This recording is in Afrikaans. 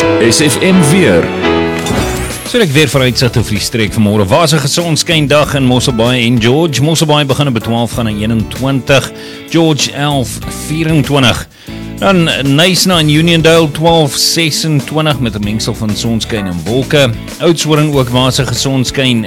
SFM weer. So ek weer vooruitsigte vir die streek vanmôre. Wasige sonskyndag in Mosselbaai en George. Mosselbaai begin by 12 gaan na 21. George 11:24. Dan Knysna en Uniondale 12:26 met 'n mengsel van sonskyn en wolke. Oudtshoorn ook wasige sonskyn